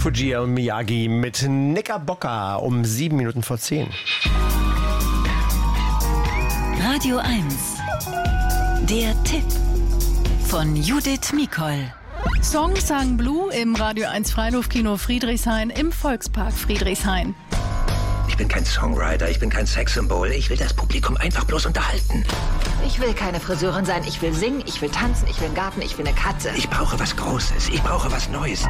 Fujii und Miyagi mit Knickerbocker um 7 Minuten vor 10. Radio 1. Der Tipp von Judith Mikol. Song Sang Blue im Radio 1 Freiluftkino Friedrichshain im Volkspark Friedrichshain. Ich bin kein Songwriter, ich bin kein Sexsymbol. Ich will das Publikum einfach bloß unterhalten. Ich will keine Friseurin sein, ich will singen, ich will tanzen, ich will einen Garten, ich will eine Katze. Ich brauche was Großes, ich brauche was Neues.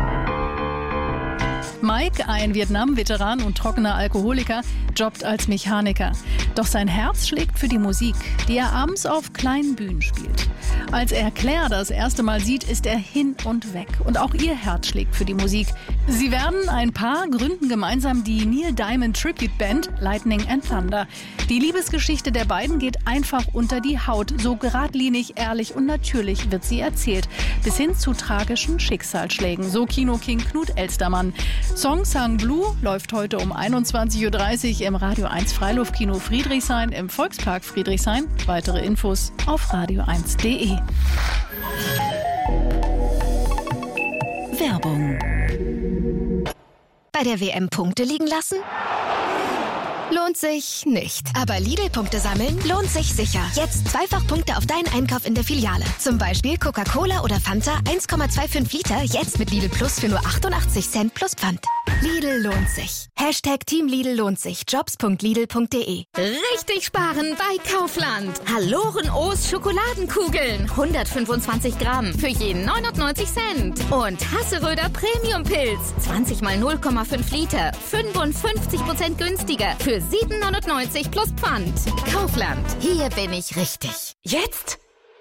Mike, ein Vietnam-Veteran und trockener Alkoholiker, jobbt als Mechaniker. Doch sein Herz schlägt für die Musik, die er abends auf kleinen Bühnen spielt. Als er Claire das erste Mal sieht, ist er hin und weg. Und auch ihr Herz schlägt für die Musik. Sie werden ein Paar, gründen gemeinsam die Neil Diamond Tribute Band Lightning and Thunder. Die Liebesgeschichte der beiden geht einfach unter die Haut. So geradlinig, ehrlich und natürlich wird sie erzählt. Bis hin zu tragischen Schicksalsschlägen. So Kino-King Knut Elstermann. Song Sang Blue läuft heute um 21.30 Uhr im Radio 1 Freiluftkino Friedrichshain im Volkspark Friedrichshain. Weitere Infos auf radio1.de. Werbung. Bei der WM Punkte liegen lassen? Lohnt sich nicht. Aber Lidl-Punkte sammeln lohnt sich sicher. Jetzt Zweifach-Punkte auf deinen Einkauf in der Filiale. Zum Beispiel Coca-Cola oder Fanta 1,25 Liter, jetzt mit Lidl Plus für nur 88 Cent plus Pfand. Lidl lohnt sich. Hashtag Team Lidl lohnt sich. Jobs.lidl.de. Richtig sparen bei Kaufland. Haloren-O's Schokoladenkugeln. 125 Gramm für jeden 99 Cent. Und Hasseröder Premium-Pilz. 20 mal 0,5 Liter. 55% günstiger. Für 7,99 plus Pfand. Kaufland. Hier bin ich richtig. Jetzt?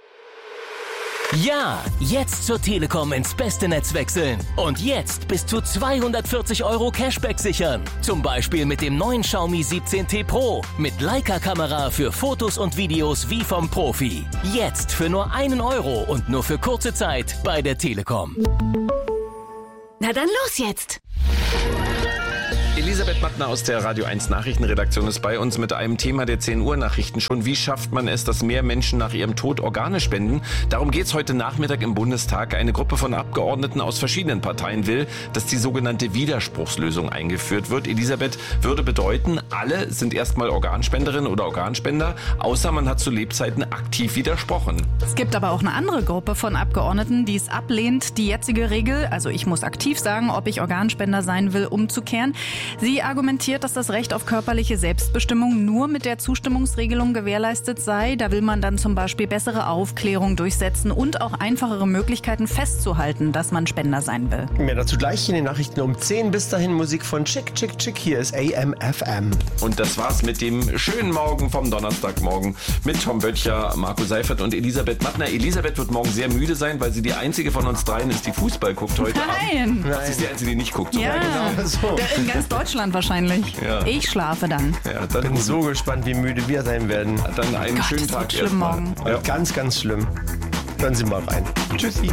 Ja, jetzt zur Telekom ins beste Netz wechseln. Und jetzt bis zu 240 € Cashback sichern. Zum Beispiel mit dem neuen Xiaomi 17T Pro. Mit Leica-Kamera für Fotos und Videos wie vom Profi. Jetzt für nur 1 Euro und nur für kurze Zeit bei der Telekom. Na dann los jetzt. Elisabeth Mattner aus der Radio 1 Nachrichtenredaktion ist bei uns mit einem Thema der 10 Uhr Nachrichten schon. Wie schafft man es, dass mehr Menschen nach ihrem Tod Organe spenden? Darum geht es heute Nachmittag im Bundestag. Eine Gruppe von Abgeordneten aus verschiedenen Parteien will, dass die sogenannte Widerspruchslösung eingeführt wird. Elisabeth, würde bedeuten, alle sind erstmal Organspenderin oder Organspender, außer man hat zu Lebzeiten aktiv widersprochen. Es gibt aber auch eine andere Gruppe von Abgeordneten, die es ablehnt, die jetzige Regel, also ich muss aktiv sagen, ob ich Organspender sein will, umzukehren. Sie argumentiert, dass das Recht auf körperliche Selbstbestimmung nur mit der Zustimmungsregelung gewährleistet sei. Da will man dann zum Beispiel bessere Aufklärung durchsetzen und auch einfachere Möglichkeiten festzuhalten, dass man Spender sein will. Mehr dazu gleich in den Nachrichten um 10. Bis dahin Musik von Chick Chick Chick. Hier ist AM/FM. Und das war's mit dem schönen Morgen vom Donnerstagmorgen mit Tom Böttcher, Marco Seifert und Elisabeth Mattner. Elisabeth wird morgen sehr müde sein, weil sie die einzige von uns dreien ist, die Fußball guckt heute Abend. Nein. Sie ist die einzige, die nicht guckt. So. Ja, genau so. In ganz Deutschland wahrscheinlich. Ja. Ich schlafe dann. Ja, dann bin so gespannt, wie müde wir sein werden. Dann einen schönen Tag das wird schlimm morgen. Ja. Ganz, ganz schlimm. Hören Sie mal rein. Tschüssi.